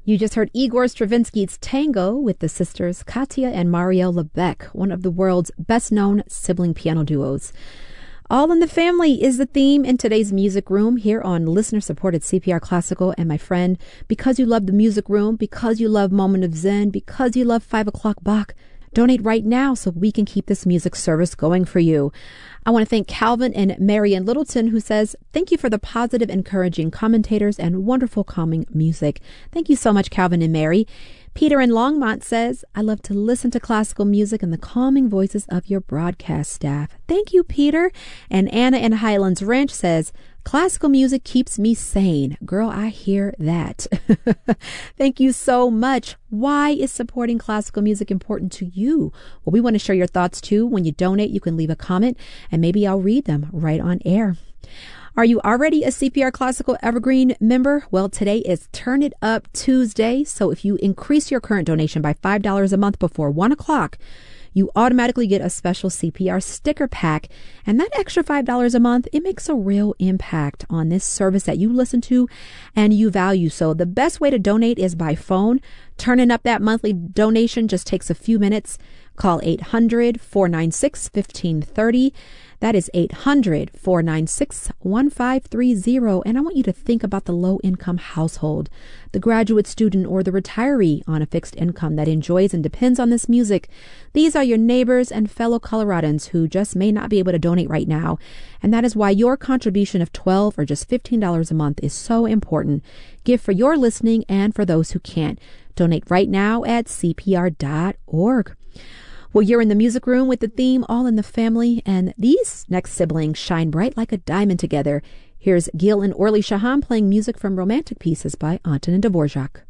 You just heard Igor Stravinsky's Tango with the sisters Katia and Marielle Lebec, one of the world's best-known sibling piano duos. All in the Family is the theme in today's Music Room here on listener-supported CPR Classical. And my friend, because you love the Music Room, because you love Moment of Zen, because you love 5 o'clock Bach, donate right now so we can keep this music service going for you. I want to thank Calvin and Marian Littleton, who says, thank you for the positive, encouraging commentators and wonderful calming music. Thank you so much, Calvin and Mary. Peter in Longmont says, I love to listen to classical music and the calming voices of your broadcast staff. Thank you, Peter. And Anna in Highlands Ranch says, classical music keeps me sane. Girl, I hear that. Thank you so much. Why is supporting classical music important to you? Well, we want to share your thoughts too. When you donate, you can leave a comment and maybe I'll read them right on air. Are you already a CPR Classical Evergreen member? Well, today is Turn It Up Tuesday. So if you increase your current donation by $5 a month before 1 o'clock, you automatically get a special CPR sticker pack. And that extra $5 a month, it makes a real impact on this service that you listen to and you value. So the best way to donate is by phone. Turning up that monthly donation just takes a few minutes. Call 800-496-1530. That is 800-496-1530. And I want you to think about the low-income household, the graduate student or the retiree on a fixed income that enjoys and depends on this music. These are your neighbors and fellow Coloradans who just may not be able to donate right now. And that is why your contribution of $12 or just $15 a month is so important. Give for your listening and for those who can't. Donate right now at CPR.org. Well, you're in the Music Room with the theme All in the Family, and these next siblings shine bright like a diamond together. Here's Gil and Orly Shahan playing music from romantic pieces by Antonin Dvorak.